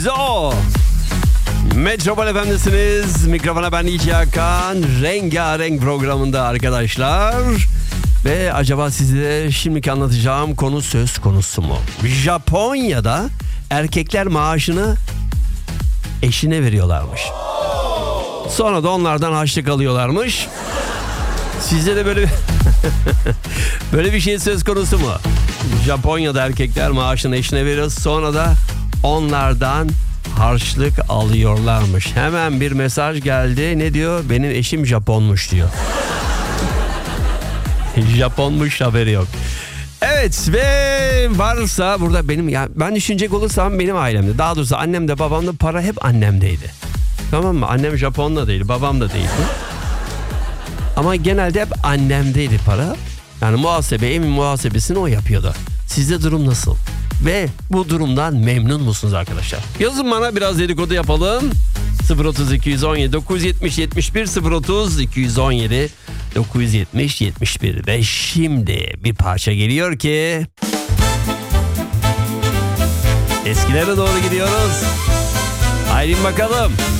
Zo. Metropol Efendisi'niz. Mikrofona ben İlki Hakan. Rengarenk programında arkadaşlar. Ve acaba size şimdiki anlatacağım konu söz konusu mu? Japonya'da erkekler maaşını eşine veriyorlarmış. Sonra da onlardan harçlık alıyorlarmış. Sizde de böyle böyle bir şey söz konusu mu? Japonya'da erkekler maaşını eşine veriyor. Sonra da onlardan harçlık alıyorlarmış. Hemen bir mesaj geldi. Ne diyor? Benim eşim Japonmuş diyor. Japonmuş, haberi yok. Evet, ve varsa burada ben düşünecek olursam benim ailemde, daha doğrusu annemde babamda para hep annemdeydi. Tamam mı? Annem Japon da değil, babam da değildi. Ama genelde hep annemdeydi para. Yani evin muhasebesini o yapıyordu. Sizde durum nasıl? Ve bu durumdan memnun musunuz arkadaşlar? Yazın bana, biraz dedikodu yapalım. 030 217 970 71 030 217 970 71. Ve şimdi bir parça geliyor ki eskilere doğru gidiyoruz. Haydi bakalım.